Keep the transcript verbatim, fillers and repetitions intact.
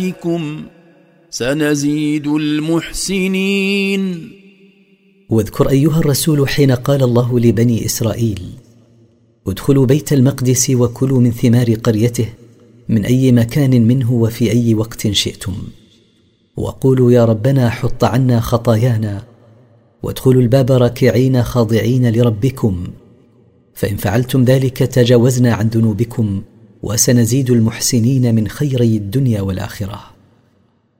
عليكم سنزيد المحسنين. واذكر أيها الرسول حين قال الله لبني إسرائيل: ادخلوا بيت المقدس وكلوا من ثمار قريته من أي مكان منه وفي أي وقت شئتم، وقولوا يا ربنا حط عنا خطايانا، وادخلوا الباب راكعين خاضعين لربكم، فإن فعلتم ذلك تجاوزنا عن ذنوبكم وسنزيد المحسنين من خيري الدنيا والآخرة.